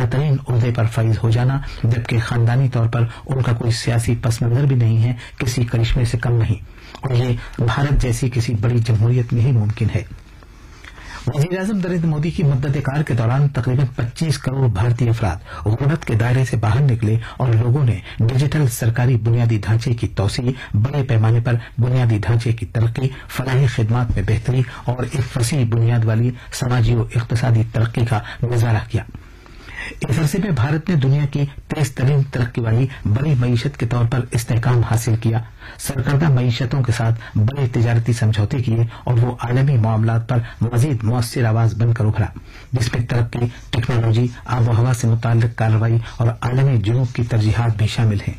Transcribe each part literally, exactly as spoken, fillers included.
आला तरीन ओहदे पर फैज हो जाना, जबकि खानदानी तौर पर उनका कोई सियासी पस मंजर भी नहीं है, किसी करिश्मे से कम नहीं, और ये भारत जैसी किसी बड़ी जमहूरियत में ही मुमकिन है। वज़ीर-ए-आज़म नरेंद्र मोदी की मुद्दत कार के दौरान तकरीबन पच्चीस करोड़ भारतीय अफराद गुर्बत के दायरे से बाहर निकले और लोगों ने डिजिटल सरकारी बुनियादी ढांचे की तोसी, बड़े पैमाने पर बुनियादी ढांचे की तरक्की, फलाही खिदमात में बेहतरी और एक वसी बुनियाद वाली समाजी और इक्तिसादी तरक्की का नजारा किया। इस अरसे में भारत ने दुनिया की तेज तरीन तरक्की वाली बड़ी मईशत के तौर पर इस्तेहकाम हासिल किया, सरकर्दा मईशतों के साथ बड़े तिजारती समझौते किए और वो आलमी मामलात पर मजीद मौसर आवाज बनकर उभरा, जिसमें तरक्की, टेक्नोलॉजी, आब व हवा से मुताल्लिक कार्रवाई और आलमी जुनूब की तरजीहात भी शामिल हैं।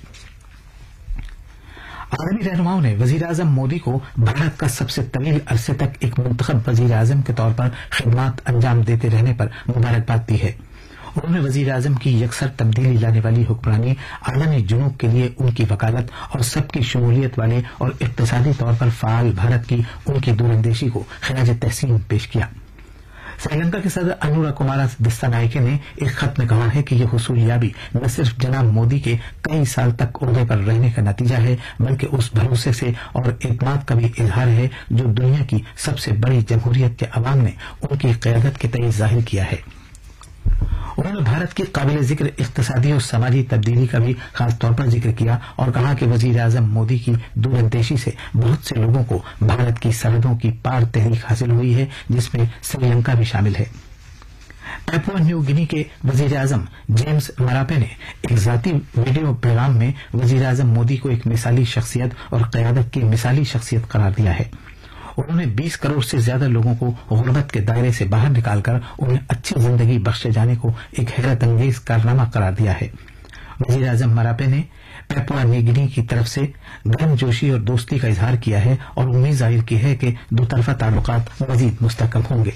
आलमी रहनुमाओं ने वजीर आजम मोदी को भारत का सबसे तवील अरसे तक एक मुंतखब वजीर आजम के तौर पर खिदमात अंजाम देते रहने पर मुबारकबाद दी है। उन्होंने वजीर आजम की यकसर तब्दीली लाने वाली हुक्मरानी, आलमी जुनूब के लिए उनकी वकालत और सबकी शमूलियत वाले और इक्तिसादी तौर पर फाल भारत की उनकी दूरंदेशी को खिराज तहसीन पेश किया। श्रीलंका के सदर अनुरा कुमारा दिस्सानायके ने एक खत में कहा है कि यह हुसूलियाबी न सिर्फ जनाब मोदी के कई साल तक ओहदे पर रहने का नतीजा है, बल्कि उस भरोसे से और एतमाद का भी इजहार है जो दुनिया की सबसे बड़ी जमहूरियत के अवाम ने उनकी क़यादत के तय जाहिर किया है। उन्होंने भारत की काबिल जिक्र इक्तिसादी और समाजी तब्दीली का भी खास तौर पर जिक्र किया और कहा कि वजीर आजम मोदी की दूरंदेशी से बहुत से लोगों को भारत की सरहदों की पार तहरीक हासिल हुई है, जिसमें श्रीलंका भी शामिल है। पैपुआ न्यू गिनी के वजीर आजम जेम्स मरापे ने एक जाती वीडियो पैगाम में वजीर आजम मोदी को एक मिसाली शख्सियत और क़यादत की मिसाली शख्सियत करार दिया है। उन्होंने बीस करोड़ से ज्यादा लोगों को गुर्बत के दायरे से बाहर निकालकर उन्हें अच्छी जिंदगी बख्शे जाने को एक हैरत अंगेज कारनामा करार दिया है। वजीर आजम मरापे ने पैपुआ न्यू गिनी की तरफ से गर्मजोशी और दोस्ती का इजहार किया है और उम्मीद जाहिर की है कि दोतरफा ताल्लुकात मजीद मुस्तहकम होंगे।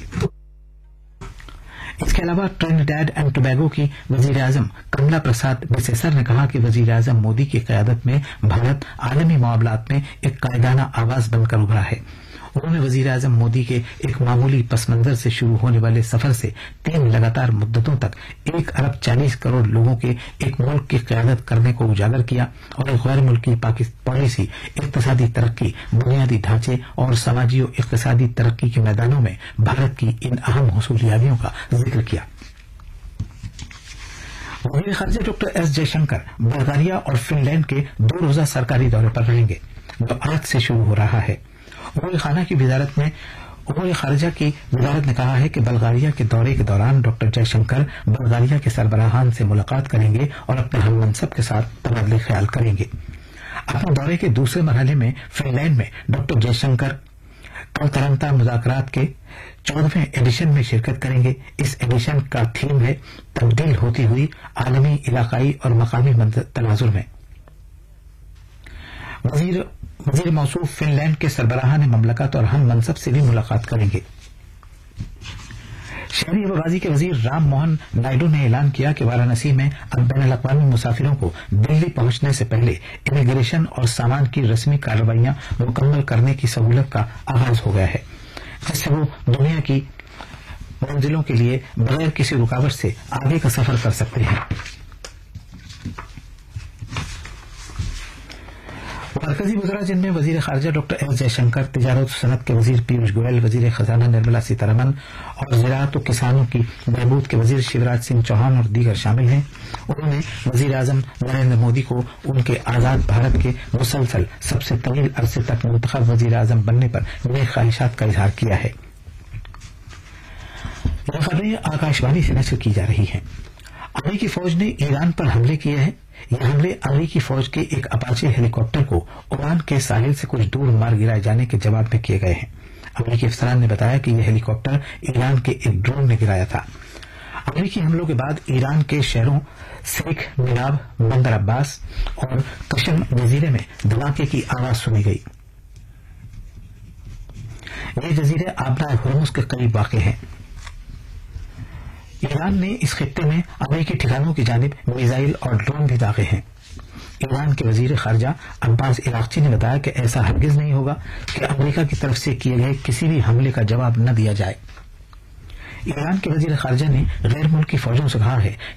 इसके अलावा ट्रिनिडैड एंड टोबैगो की वजीर आजम कमला प्रसाद बिसेसर ने कहा कि वजीर आजम मोदी की क़यादत में भारत आलमी मामलात में एक कायदाना आवाज बनकर उभरा है। उन्होंने वजीर आजम मोदी के एक मामूली पसमंजर से शुरू होने वाले सफर से तीन लगातार मुद्दतों तक एक अरब चालीस करोड़ लोगों के एक मुल्क की क़यादत करने को उजागर किया और एक गैर मुल्की पॉलिसी, इक्तिसादी तरक्की, बुनियादी ढांचे और समाजी और इक्तिसादी तरक्की के मैदानों में भारत की इन अहम हुसूलियातियों का जिक्र किया। वज़ीर ख़ारिजा डॉक्टर एस जयशंकर बल्गारिया और फिनलैंड के दो रोजा सरकारी दौरे पर रहेंगे, जो आज से शुरू हो रहा है। उमूर खाना की वजारत में उमूर खारिजा की वजारत ने कहा है कि बल्गारिया के दौरे के दौरान डॉक्टर जयशंकर बल्गारिया के सरबराहान से मुलाकात करेंगे और अपने हम मनसब के साथ तबादले ख्याल करेंगे। अपने दौरे के दूसरे मरहले में फिनलैंड में डॉक्टर जयशंकर कल तरंता मुज़ाकरात के चौदहवें एडिशन में शिरकत करेंगे। इस एडिशन का थीम है तब्दील होती हुई आलमी, इलाकाई और मकामी तनाजुर में। वजीर वजीर मौसूफ फिनलैंड के सरबराहान ममलकत और हम मनसब से भी मुलाकात करेंगे। शहरी आवाजाही के वजीर राम मोहन नायडू ने ऐलान किया कि वाराणसी में अब बैनुल अक़वामी मुसाफिरों को दिल्ली पहुंचने से पहले इमिग्रेशन और सामान की रस्मी कार्रवाइयां मुकम्मल करने की सहूलत का आगाज हो गया है, जिससे वो दुनिया की मंजिलों के लिए बगैर किसी रुकावट से आगे का सफर कर सकते हैं। मरकजी वज़रा जिनमें वजीर खारजा डॉक्टर एस जयशंकर, तिजारत सनत के वजीर पीयूष गोयल, वजीर खजाना निर्मला सीतारमन और ज़राअत और किसानों की बहबूद के वजीर शिवराज सिंह चौहान और दीगर शामिल हैं। उन्होंने वजीर आजम नरेंद्र मोदी को उनके आजाद भारत के मुसलसल सबसे तवील अरसे तक मुंतखब वजीर आजम बनने पर नेक ख्वाहिशात का इजहार किया है। ये खबरें आकाशवाणी से नशर की जा रही हैं। अमेरिकी फौज ने ईरान पर हमले किए हैं। ये हमले अमेरिकी फौज के एक अपाचे हेलीकॉप्टर को ओमान के साहिल से कुछ दूर मार गिराए जाने के जवाब में किए गए हैं। अमेरिकी अफसरान ने बताया कि यह हेलीकॉप्टर ईरान के एक ड्रोन ने गिराया था। अमेरिकी हमलों के बाद ईरान के शहरों शेख मिनाब, बंदर अब्बास और कशम जजीरे में धमाके की आवाज सुनी गई। ये जजीरे आबना हुर्मुज के करीब वाक़ हैं। ईरान ने इस खित्ते में अमेरिकी ठिकानों की जानिब मिसाइल और ड्रोन भी दागे हैं। ईरान के वजीर खारजा अब्बास इराक्ची ने बताया कि ऐसा हरगिज नहीं होगा कि अमेरिका की तरफ से किए गए किसी भी हमले का जवाब न दिया जाए। ईरान के वजीर खारजा ने गैर मुल्की फौजों से कहा है